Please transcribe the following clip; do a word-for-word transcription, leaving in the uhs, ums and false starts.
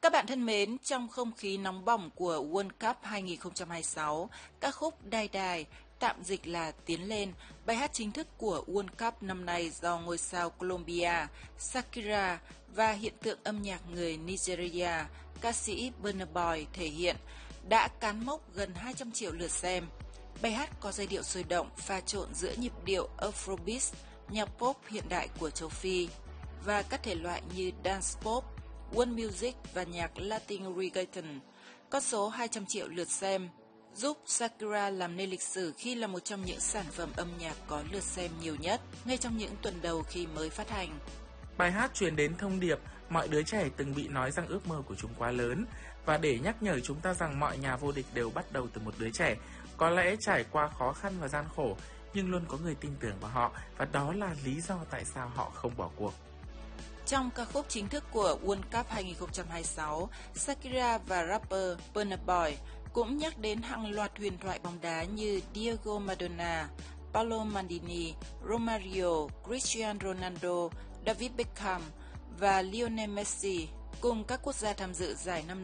Các bạn thân mến, trong không khí nóng bỏng của World Cup hai không hai sáu, ca khúc Die Die, tạm dịch là Tiến Lên, bài hát chính thức của World Cup năm nay do ngôi sao Colombia, Shakira và hiện tượng âm nhạc người Nigeria, ca sĩ Burna Boy thể hiện, đã cán mốc gần hai trăm triệu lượt xem. Bài hát có giai điệu sôi động, pha trộn giữa nhịp điệu Afrobeat, nhạc pop hiện đại của châu Phi, và các thể loại như dance pop, world music và nhạc Latin reggaeton. Con số hai trăm triệu lượt xem giúp Shakira làm nên lịch sử khi là một trong những sản phẩm âm nhạc có lượt xem nhiều nhất ngay trong những tuần đầu khi mới phát hành. Bài hát truyền đến thông điệp mọi đứa trẻ từng bị nói rằng ước mơ của chúng quá lớn, và để nhắc nhở chúng ta rằng mọi nhà vô địch đều bắt đầu từ một đứa trẻ, có lẽ trải qua khó khăn và gian khổ, nhưng luôn có người tin tưởng vào họ, và đó là lý do tại sao họ không bỏ cuộc. Trong ca khúc chính thức của World Cup hai không hai sáu, Shakira và rapper Burna Boy cũng nhắc đến hàng loạt huyền thoại bóng đá như Diego Maradona, Paolo Maldini, Romario, Cristiano Ronaldo, David Beckham và Lionel Messi cùng các quốc gia tham dự giải năm